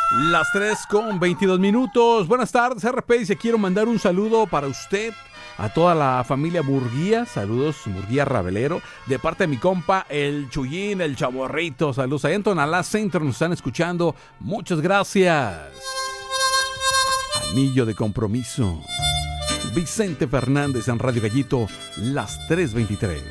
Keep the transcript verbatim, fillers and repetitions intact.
Las tres con veintidós minutos. Buenas tardes, R P. Dice, quiero mandar un saludo para usted, a toda la familia Murguía. Saludos, Murguía Rabelero. De parte de mi compa, el Chuyín, el Chamorrito. Saludos a Enton, a la Center, nos están escuchando. Muchas gracias. Anillo de compromiso. Vicente Fernández en Radio Gallito, las tres veintitrés.